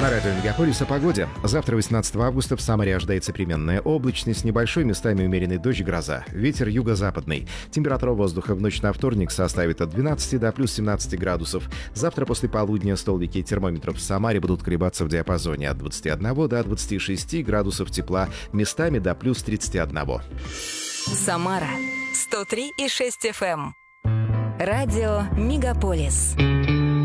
На радио Мегаполис о погоде. Завтра, 18 августа, в Самаре ожидается переменная облачность, небольшой местами умеренный дождь, гроза. Ветер юго-западный. Температура воздуха в ночь на вторник составит от 12 до плюс 17 градусов. Завтра после полудня столбики термометров в Самаре будут колебаться в диапазоне от 21 до 26 градусов тепла, местами до плюс 31. Самара 103,6 FM. Радио Мегаполис.